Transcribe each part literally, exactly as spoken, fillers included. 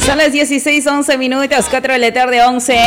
Son las dieciséis, once minutos, cuatro de la tarde, once.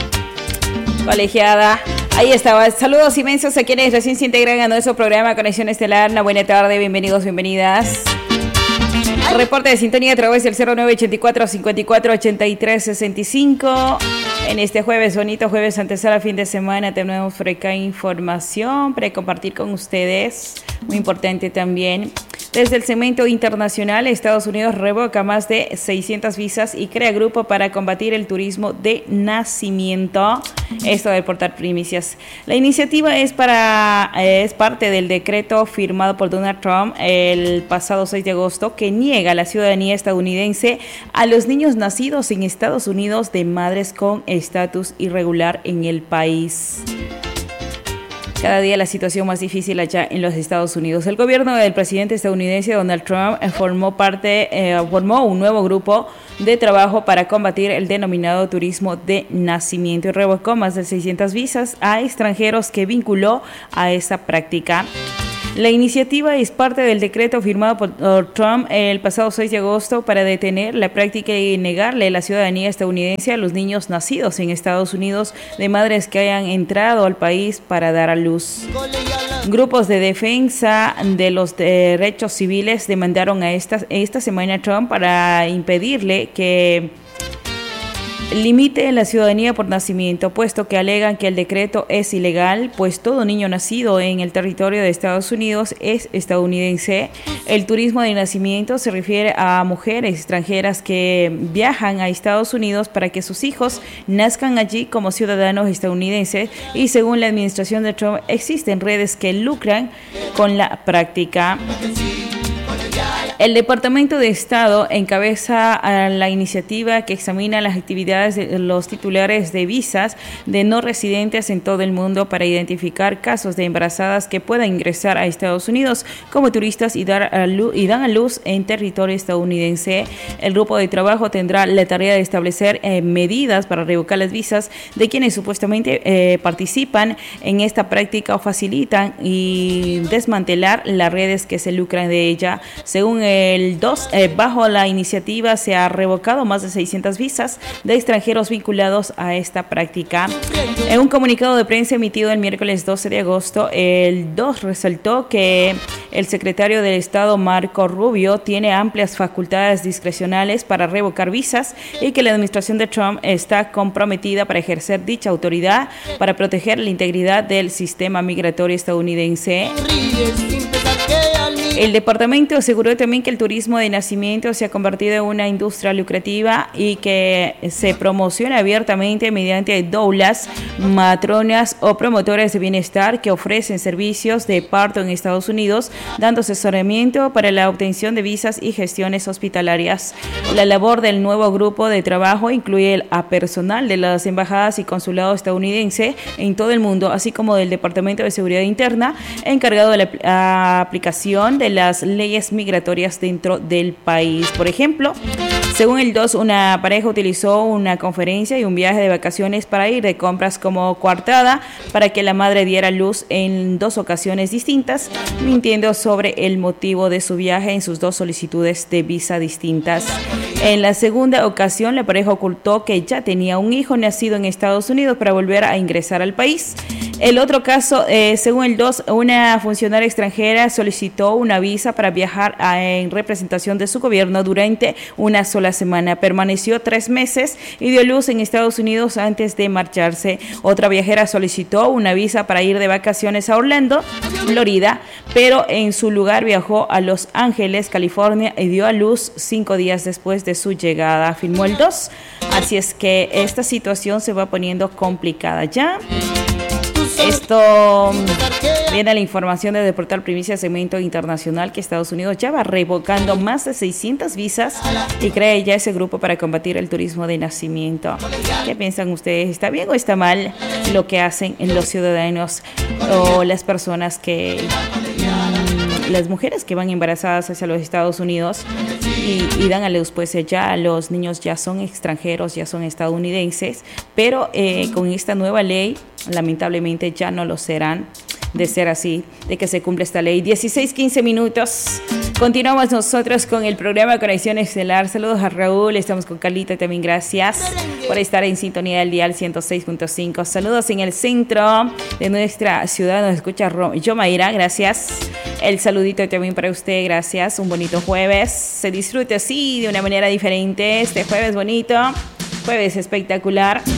Colegiada. Ahí estaba. Saludos inmensos a quienes recién se integran a nuestro programa Conexión Estelar. Una buena tarde, bienvenidos, bienvenidas. Reporte de sintonía a través del cero nueve ochenta y cuatro, cincuenta y cuatro, ochenta y tres, sesenta y cinco. En este jueves, bonito jueves, antesala fin de semana, tenemos por acá información para compartir con ustedes. Muy importante también. Desde el segmento internacional, Estados Unidos revoca más de seiscientas visas y crea grupo para combatir el turismo de nacimiento. Esto de portar primicias. La iniciativa es para es parte del decreto firmado por Donald Trump el pasado seis de agosto que niega la ciudadanía estadounidense a los niños nacidos en Estados Unidos de madres con estatus irregular en el país. Cada día la situación más difícil allá en los Estados Unidos. El gobierno del presidente estadounidense Donald Trump formó parte, eh, formó un nuevo grupo de trabajo para combatir el denominado turismo de nacimiento y revocó más de seiscientas visas a extranjeros que vinculó a esa práctica. La iniciativa es parte del decreto firmado por Trump el pasado seis de agosto para detener la práctica y negarle la ciudadanía estadounidense a los niños nacidos en Estados Unidos de madres que hayan entrado al país para dar a luz. Grupos de defensa de los derechos civiles demandaron a esta, esta semana a Trump para impedirle que limite la ciudadanía por nacimiento, puesto que alegan que el decreto es ilegal, pues todo niño nacido en el territorio de Estados Unidos es estadounidense. El turismo de nacimiento se refiere a mujeres extranjeras que viajan a Estados Unidos para que sus hijos nazcan allí como ciudadanos estadounidenses y según la administración de Trump existen redes que lucran con la práctica. El Departamento de Estado encabeza a la iniciativa que examina las actividades de los titulares de visas de no residentes en todo el mundo para identificar casos de embarazadas que puedan ingresar a Estados Unidos como turistas y, dar a luz, y dan a luz en territorio estadounidense. El grupo de trabajo tendrá la tarea de establecer eh, medidas para revocar las visas de quienes supuestamente eh, participan en esta práctica o facilitan y desmantelar las redes que se lucran de ella. Según el dos, eh, bajo la iniciativa se ha revocado más de seiscientas visas de extranjeros vinculados a esta práctica. En un comunicado de prensa emitido el miércoles doce de agosto, el dos resaltó que el secretario del Estado Marco Rubio tiene amplias facultades discrecionales para revocar visas y que la administración de Trump está comprometida para ejercer dicha autoridad para proteger la integridad del sistema migratorio estadounidense. El departamento aseguró también que el turismo de nacimiento se ha convertido en una industria lucrativa y que se promociona abiertamente mediante doulas, matronas o promotores de bienestar que ofrecen servicios de parto en Estados Unidos, dando asesoramiento para la obtención de visas y gestiones hospitalarias. La labor del nuevo grupo de trabajo incluye a personal de las embajadas y consulados estadounidenses en todo el mundo, así como del Departamento de Seguridad Interna, encargado de la aplicación de las leyes migratorias dentro del país. Por ejemplo, según el dos, una pareja utilizó una conferencia y un viaje de vacaciones para ir de compras como coartada para que la madre diera luz en dos ocasiones distintas, mintiendo sobre el motivo de su viaje en sus dos solicitudes de visa distintas. En la segunda ocasión, la pareja ocultó que ya tenía un hijo nacido en Estados Unidos para volver a ingresar al país. El otro caso, eh, según el dos, una funcionaria extranjera solicitó una visa para viajar a, en representación de su gobierno durante una sola semana. Permaneció tres meses y dio luz en Estados Unidos antes de marcharse. Otra viajera solicitó una visa para ir de vacaciones a Orlando, Florida, pero en su lugar viajó a Los Ángeles, California y dio a luz cinco días después de su llegada, afirmó el dos. Así es que esta situación se va poniendo complicada ya. Esto viene a la información de Portal Primicia Segmento Internacional que Estados Unidos ya va revocando más de seiscientas visas y crea ya ese grupo para combatir el turismo de nacimiento. ¿Qué piensan ustedes? ¿Está bien o está mal lo que hacen los ciudadanos o las personas que las mujeres que van embarazadas hacia los Estados Unidos y, y dan a luz, pues ya los niños ya son extranjeros, ya son estadounidenses, pero eh, con esta nueva ley lamentablemente ya no lo serán. De ser así, de que se cumple esta ley. dieciséis, quince minutos. Continuamos nosotros con el programa Conexión Estelar. Saludos a Raúl, estamos con Carlita también, gracias por estar en sintonía del dial ciento seis punto cinco. Saludos en el centro de nuestra ciudad, nos escucha Yomaira, gracias. El saludito también para usted, gracias. Un bonito jueves, se disfrute así de una manera diferente. Este jueves bonito, jueves espectacular.